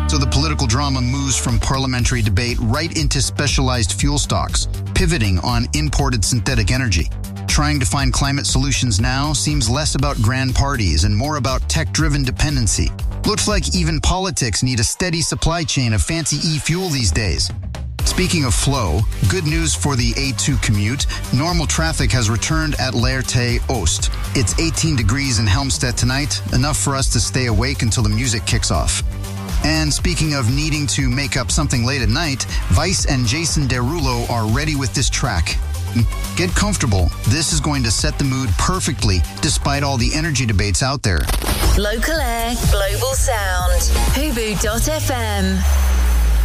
So the political drama moves from parliamentary debate right into specialized fuel stocks, pivoting on imported synthetic energy. Trying to find climate solutions now seems less about grand parties and more about tech-driven dependency. Looks like even politics need a steady supply chain of fancy e-fuel these days. Speaking of flow, good news for the A2 commute. Normal traffic has returned at Leerte Oost. It's 18 degrees in Helmstedt tonight, enough for us to stay awake until the music kicks off. And speaking of needing to make up something late at night, Vice and Jason Derulo are ready with this track. Get comfortable. This is going to set the mood perfectly, despite all the energy debates out there. Local Air, Global Sound. Hubu.fm.